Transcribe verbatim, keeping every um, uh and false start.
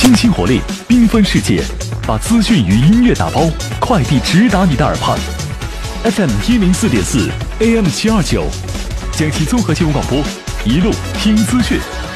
清新活力，缤纷世界，把资讯与音乐打包，快递直达你的耳畔。F M 一零四点四 ，A M 七二九，江西综合新闻广播，一路听资讯。